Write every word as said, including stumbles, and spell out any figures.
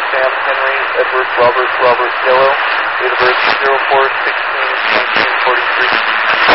Sam Henry Edward Robert Robert Yellow, date of birth zero four sixteen nineteen forty-three.